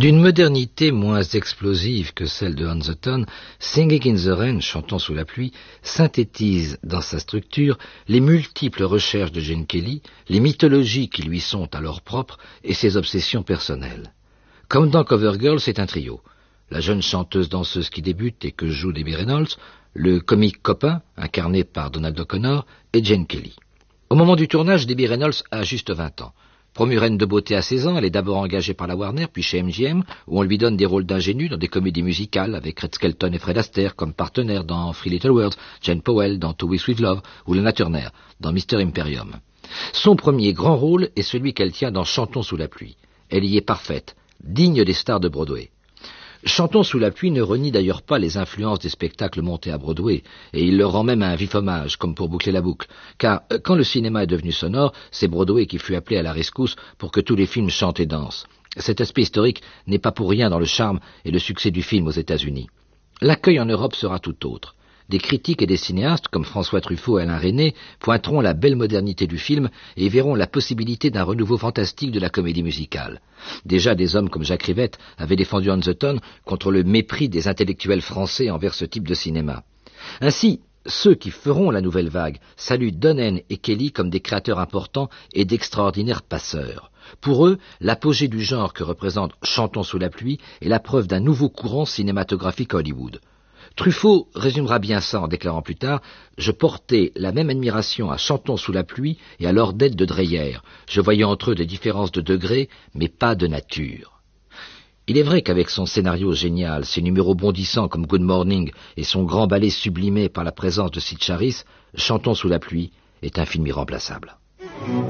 D'une modernité moins explosive que celle de Hans Ton, Singing in the Rain, chantant sous la pluie, synthétise dans sa structure les multiples recherches de Gene Kelly, les mythologies qui lui sont alors propres et ses obsessions personnelles. Comme dans Covergirl, c'est un trio. La jeune chanteuse-danseuse qui débute et que joue Debbie Reynolds, le comique copain, incarné par Donald O'Connor, et Gene Kelly. Au moment du tournage, Debbie Reynolds a juste 20 ans. Promue reine de beauté à 16 ans, elle est d'abord engagée par la Warner, puis chez MGM, où on lui donne des rôles d'ingénue dans des comédies musicales avec Red Skelton et Fred Astaire comme partenaires dans Three Little Words, Jane Powell dans To Wish With Love ou Lana Turner dans Mr. Imperium. Son premier grand rôle est celui qu'elle tient dans Chantons sous la pluie. Elle y est parfaite, digne des stars de Broadway. Chantons sous la pluie ne renie d'ailleurs pas les influences des spectacles montés à Broadway, et il leur rend même un vif hommage, comme pour boucler la boucle, car quand le cinéma est devenu sonore, c'est Broadway qui fut appelé à la rescousse pour que tous les films chantent et dansent. Cet aspect historique n'est pas pour rien dans le charme et le succès du film aux États-Unis. L'accueil en Europe sera tout autre. Des critiques et des cinéastes, comme François Truffaut et Alain Resnais, pointeront la belle modernité du film et verront la possibilité d'un renouveau fantastique de la comédie musicale. Déjà, des hommes comme Jacques Rivette avaient défendu Hans Ton contre le mépris des intellectuels français envers ce type de cinéma. Ainsi, ceux qui feront la nouvelle vague saluent Donen et Kelly comme des créateurs importants et d'extraordinaires passeurs. Pour eux, l'apogée du genre que représente Chantons sous la pluie est la preuve d'un nouveau courant cinématographique à Hollywood. Truffaut résumera bien ça en déclarant plus tard « Je portais la même admiration à Chantons sous la pluie et à l'Ordette de Dreyer. Je voyais entre eux des différences de degrés, mais pas de nature. » Il est vrai qu'avec son scénario génial, ses numéros bondissants comme Good Morning et son grand ballet sublimé par la présence de Sid Charisse, Chantons sous la pluie est un film irremplaçable.